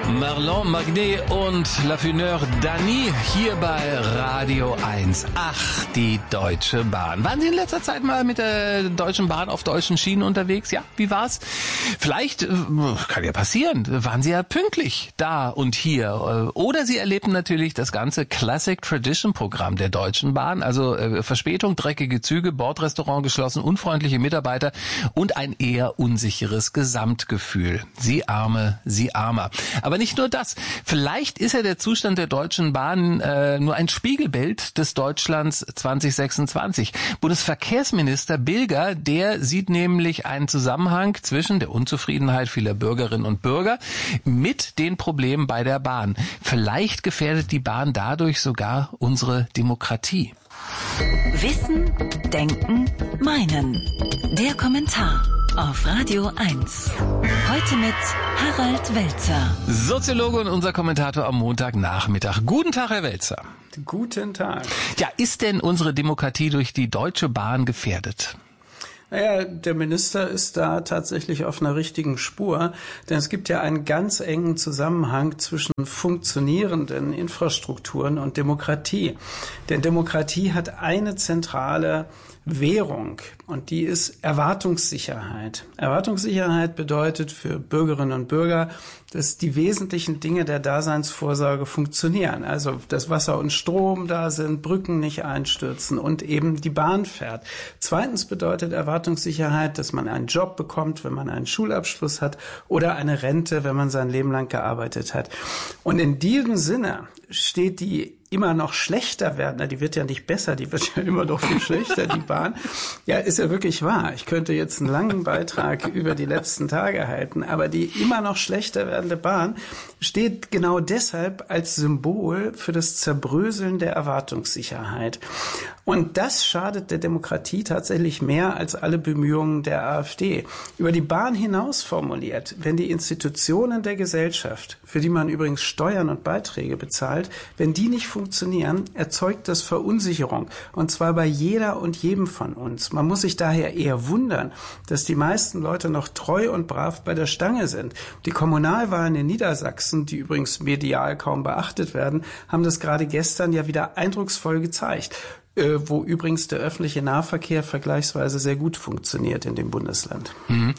Marlon Magnet und Laffineur Dany hier bei Radio 1. Ach, die Deutsche Bahn. Waren Sie in letzter Zeit mal mit der Deutschen Bahn auf deutschen Schienen unterwegs? Ja, wie war's? Vielleicht, kann ja passieren, waren Sie ja pünktlich da und hier. Oder Sie erlebten natürlich das ganze Classic Tradition Programm der Deutschen Bahn. Also Verspätung, dreckige Züge, Bordrestaurant geschlossen, unfreundliche Mitarbeiter und ein eher unsicheres Gesamtgefühl. Sie Arme, Sie Armer. Aber nicht nur das. Vielleicht ist ja der Zustand der Deutschen Bahn nur ein Spiegelbild des Deutschlands 2026. Bundesverkehrsminister Bilger, der sieht nämlich einen Zusammenhang zwischen der Unzufriedenheit vieler Bürgerinnen und Bürger mit den Problemen bei der Bahn. Vielleicht gefährdet die Bahn dadurch sogar unsere Demokratie. Wissen, Denken, Meinen. Der Kommentar auf Radio 1. Heute mit Harald Welzer. Soziologe und unser Kommentator am Montagnachmittag. Guten Tag, Herr Welzer. Guten Tag. Ja, ist denn unsere Demokratie durch die Deutsche Bahn gefährdet? Naja, der Minister ist da tatsächlich auf einer richtigen Spur, denn es gibt ja einen ganz engen Zusammenhang zwischen funktionierenden Infrastrukturen und Demokratie. Denn Demokratie hat eine zentrale Währung und die ist Erwartungssicherheit. Erwartungssicherheit bedeutet für Bürgerinnen und Bürger, dass die wesentlichen Dinge der Daseinsvorsorge funktionieren. Also, dass Wasser und Strom da sind, Brücken nicht einstürzen und eben die Bahn fährt. Zweitens bedeutet Erwartungssicherheit, dass man einen Job bekommt, wenn man einen Schulabschluss hat oder eine Rente, wenn man sein Leben lang gearbeitet hat. Und in diesem Sinne steht die immer noch schlechter werden, die wird ja nicht besser, die wird ja immer noch viel schlechter, die Bahn. Ja, ist ja wirklich wahr. Ich könnte jetzt einen langen Beitrag über die letzten Tage halten, aber die immer noch schlechter werdende Bahn steht genau deshalb als Symbol für das Zerbröseln der Erwartungssicherheit. Und das schadet der Demokratie tatsächlich mehr als alle Bemühungen der AfD. Über die Bahn hinaus formuliert, wenn die Institutionen der Gesellschaft, für die man übrigens Steuern und Beiträge bezahlt, wenn die nicht funktionieren, erzeugt das Verunsicherung. Und zwar bei jeder und jedem von uns. Man muss sich daher eher wundern, dass die meisten Leute noch treu und brav bei der Stange sind. Die Kommunalwahlen in Niedersachsen, die übrigens medial kaum beachtet werden, haben das gerade gestern ja wieder eindrucksvoll gezeigt. Wo übrigens der öffentliche Nahverkehr vergleichsweise sehr gut funktioniert in dem Bundesland.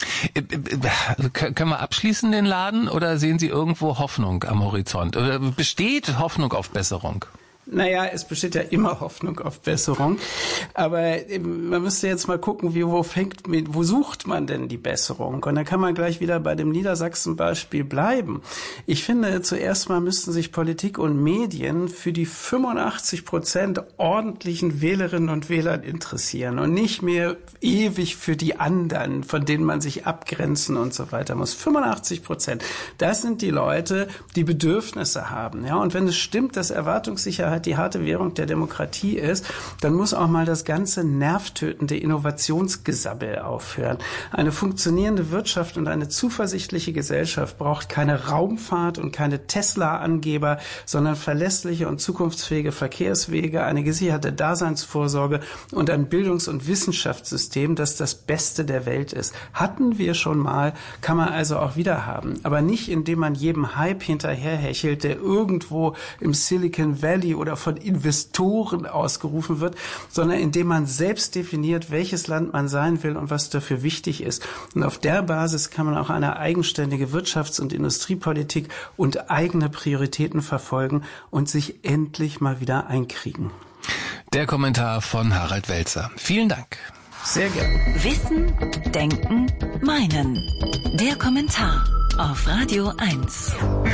Können wir abschließen den Laden oder sehen Sie irgendwo Hoffnung am Horizont? Oder besteht Hoffnung auf Besserung? Naja, es besteht ja immer Hoffnung auf Besserung. Aber man müsste jetzt mal gucken, wo sucht man denn die Besserung? Und da kann man gleich wieder bei dem Niedersachsen-Beispiel bleiben. Ich finde, zuerst mal müssten sich Politik und Medien für die 85% ordentlichen Wählerinnen und Wähler interessieren und nicht mehr ewig für die anderen, von denen man sich abgrenzen und so weiter muss. 85%. Das sind die Leute, die Bedürfnisse haben. Ja, und wenn es stimmt, dass Erwartungssicherheit die harte Währung der Demokratie ist, dann muss auch mal das ganze nervtötende Innovationsgesabbel aufhören. Eine funktionierende Wirtschaft und eine zuversichtliche Gesellschaft braucht keine Raumfahrt und keine Tesla-Angeber, sondern verlässliche und zukunftsfähige Verkehrswege, eine gesicherte Daseinsvorsorge und ein Bildungs- und Wissenschaftssystem, das das Beste der Welt ist. Hatten wir schon mal, kann man also auch wieder haben. Aber nicht, indem man jedem Hype hinterherhechelt, der irgendwo im Silicon Valley oder von Investoren ausgerufen wird, sondern indem man selbst definiert, welches Land man sein will und was dafür wichtig ist. Und auf der Basis kann man auch eine eigenständige Wirtschafts- und Industriepolitik und eigene Prioritäten verfolgen und sich endlich mal wieder einkriegen. Der Kommentar von Harald Welzer. Vielen Dank. Sehr gerne. Wissen, Denken, Meinen. Der Kommentar auf Radio 1.